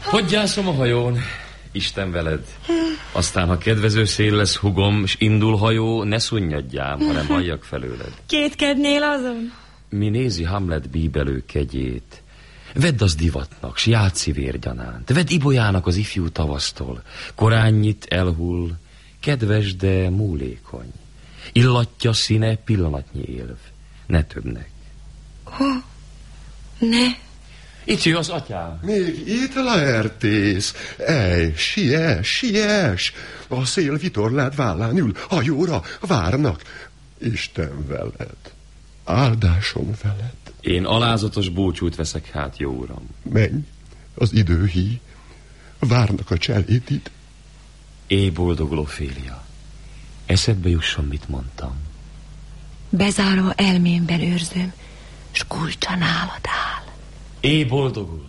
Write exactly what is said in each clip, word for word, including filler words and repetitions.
Hogy gyászom a hajón? Isten veled. Aztán, ha kedvező szél lesz, hugom, s indul hajó, ne szunnyadjám, hanem halljak felőled. Kétkednél azon? Mi nézi Hamlet bíbelő kegyét. Vedd az divatnak, s játszi vérgyanánt. Vedd ibolyának az ifjú tavasztól. Koránnyit elhull, kedves, de múlékony. Illatja színe pillanatnyi élv. Ne többnek. Oh, ne. Itt jön az atyám. Még itt Laertész. Ej, siess, siess. A szél vitorlád vállán ül, hajóra várnak. Isten veled, áldásom veled. Én alázatos búcsút veszek hát, jó uram. Menj, az idő hí. Várnak a cselédid. Éj boldogul, Ophélia. Eszedbe jusson, mit mondtam. Bezárva elmémben őrzöm, s kulcsa nálad áll. Éj boldogul.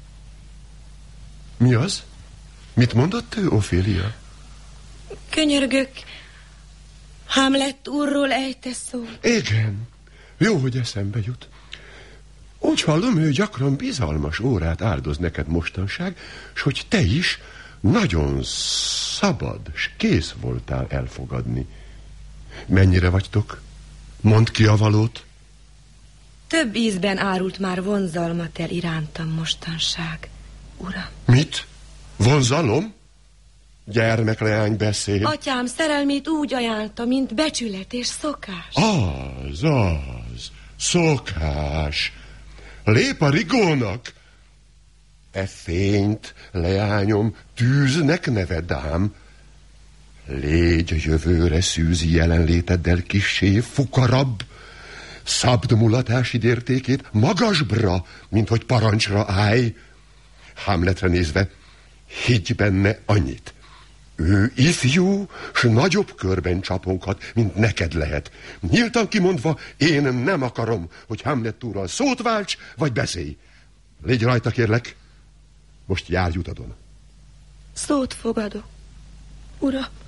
Mi az? Mit mondott ő, Ophélia? Könyörgök, Hamlet úrról ejte szó. Igen, jó, hogy eszembe jut. Úgy hallom, ő gyakran bizalmas órát áldoz neked mostanság, s hogy te is nagyon szabad, s kész voltál elfogadni. Mennyire vagytok? Mondd ki a valót. Több ízben árult már vonzalmat el irántam mostanság, uram. Mit? Vonzalom? Gyermekleány beszél. Atyám szerelmét úgy ajánlta, mint becsület és szokás. Az, az, szokás. Lép a rigónak. E fényt, leányom, tűznek neved ám. Légy jövőre szűzi jelenléteddel kissé fukarabb. Szabd mulatásid értékét magasbra, mint hogy parancsra állj. Hamletre nézve, higgy benne annyit. Ő ifjú, s nagyobb körben csaponghat, mint neked lehet. Nyíltan kimondva, én nem akarom, hogy Hamlet úrral szót válts, vagy beszélj. Légy rajta, kérlek. Most járj utadon. Szót fogadok, uram.